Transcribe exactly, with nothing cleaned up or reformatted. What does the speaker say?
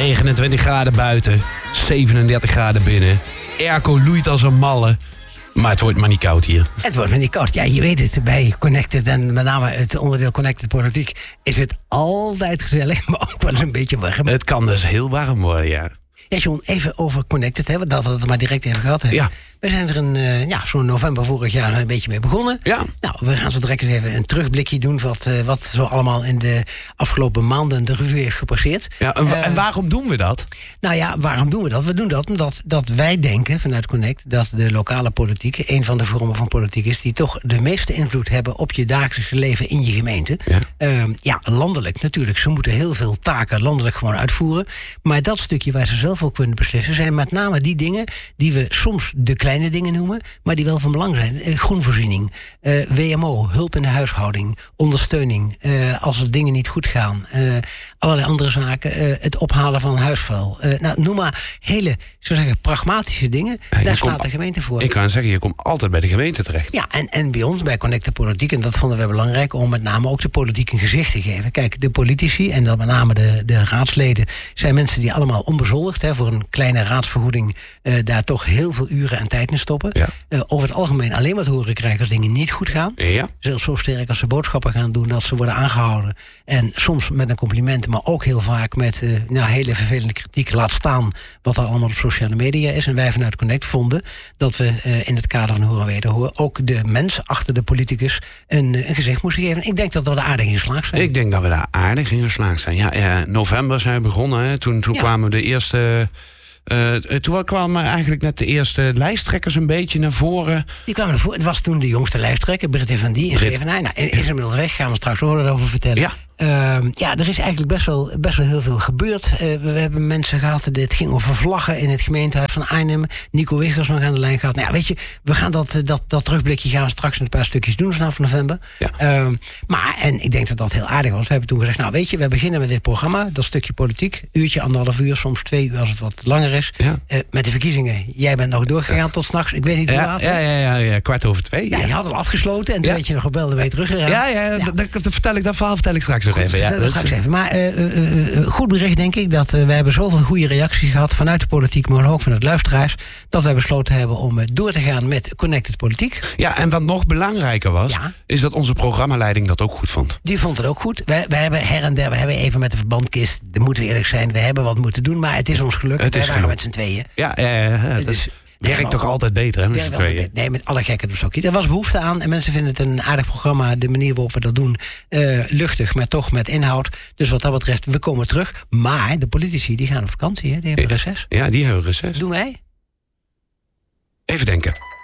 negenentwintig graden buiten, zevenendertig graden binnen. Airco loeit als een malle. Maar het wordt maar niet koud hier. Het wordt maar niet koud. Ja, je weet het, bij Connected en met name het onderdeel Connected Politiek is het altijd gezellig, maar ook wel eens een beetje warm. Het kan dus heel warm worden, ja. Ja, John, even over Connected hebben, dat we het maar direct even gehad hebben. Ja. We zijn er een, uh, ja, zo'n november vorig jaar een beetje mee begonnen. Ja. Nou, we gaan zo direct eens even een terugblikje doen wat, uh, wat zo allemaal in de afgelopen maanden de revue heeft gepasseerd. Ja, en, Uh, en waarom doen we dat? Nou ja, waarom doen we dat? We doen dat omdat dat wij denken vanuit Connect dat de lokale politiek een van de vormen van politiek is die toch de meeste invloed hebben op je dagelijkse leven in je gemeente. Ja. Uh, ja, landelijk natuurlijk. Ze moeten heel veel taken landelijk gewoon uitvoeren. Maar dat stukje waar ze zelf ook kunnen beslissen zijn met name die dingen die we soms de kleine dingen noemen, maar die wel van belang zijn. Uh, groenvoorziening, uh, W M O, hulp in de huishouding, ondersteuning, uh, als er dingen niet goed gaan, uh, allerlei andere zaken, uh, het ophalen van huisvuil. Uh, nou, noem maar hele, zo zeggen, pragmatische dingen. Ja, daar komt, slaat de gemeente voor. Ik kan zeggen, je komt altijd bij de gemeente terecht. Ja, en, en bij ons, bij Connect de Politiek, en dat vonden we belangrijk om met name ook de politiek een gezicht te geven. Kijk, de politici en dan met name de, de raadsleden zijn mensen die allemaal onbezoldigd, hè, voor een kleine raadsvergoeding, uh, daar toch heel veel uren en tijd in stoppen. Ja. Uh, over het algemeen alleen maar te horen krijgen als dingen niet goed gaan. Ja. Zelfs zo sterk als ze boodschappen gaan doen, dat ze worden aangehouden. En soms met een compliment, maar ook heel vaak met uh, nou, hele vervelende kritiek. Laat staan wat er allemaal op sociale media is. En wij vanuit Connect vonden dat we uh, in het kader van Horen Wederhoor ook de mens achter de politicus een, een gezicht moesten geven. Ik denk dat we er aardig in geslaagd zijn. Ik denk dat we daar aardig in geslaagd zijn. Ja, ja, november zijn we begonnen. Hè. Toen, toen Ja. kwamen de eerste... Uh, toen kwamen eigenlijk net de eerste lijsttrekkers een beetje naar voren. Die kwamen ervoor. Het was toen de jongste lijsttrekker, Britt van Die in Britt. Zevenay. Nou, is inmiddels weg, gaan we straks ook over vertellen. Ja. Uh, ja, er is eigenlijk best wel, best wel heel veel gebeurd. Uh, we, we hebben mensen gehad, dit ging over vlaggen in het gemeentehuis van Arnhem. Nico Wiggers nog aan de lijn gehad. Nou ja, weet je, we gaan dat, dat, dat terugblikje gaan we straks in een paar stukjes doen vanaf november. Ja. Uh, maar, en ik denk dat dat heel aardig was. We hebben toen gezegd, nou weet je, we beginnen met dit programma. Dat stukje politiek, uurtje, anderhalf uur, soms twee uur als het wat langer is. Ja. Uh, met de verkiezingen, jij bent nog doorgegaan ja. tot s'nachts. Ik weet niet hoe Ja, laat. ja, ja, ja, ja, kwart over twee. Ja, Ja, je had al afgesloten en toen Ja. werd je nog gebeld en ben je teruggegaan. ja, ja, Ja. Dat, dat, dat vertel ik, dat verhaal vertel ik straks nog Goed, even. Ja, dat dat is- straks even. Maar uh, uh, uh, goed bericht denk ik dat uh, we hebben zoveel goede reacties gehad vanuit de politiek, maar ook vanuit luisteraars, dat wij besloten hebben om uh, door te gaan met Connected Politiek. Ja, en wat nog belangrijker was, Ja. is dat onze programmaleiding dat ook goed vond. Die vond het ook goed. Wij, wij hebben her en der, we hebben even met de verbandkist, dat moeten we eerlijk zijn, we hebben wat moeten doen, maar het is ons gelukt. Het is wij waren gelukt. met z'n tweeën. Ja, ja, ja, ja, Het dat is- werkt hebben toch al- altijd beter, hè, met Ja, z'n wel tweeën. altijd- Nee, met alle gekheid op stokje. Er was behoefte aan en mensen vinden het een aardig programma. De manier waarop we dat doen, uh, luchtig, maar toch met inhoud. Dus wat dat betreft, we komen terug. Maar de politici, die gaan op vakantie, hè? Die hebben reces. Ja, die hebben reces. Doen wij? Even denken.